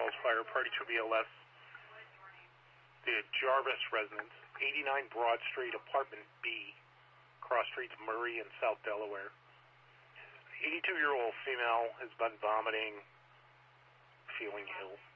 Falls Fire, Party to BLS. The Jarvis residence, 89 Broad Street, Apartment B, cross streets Murray in South Delaware. 82-year-old female has been vomiting, feeling ill.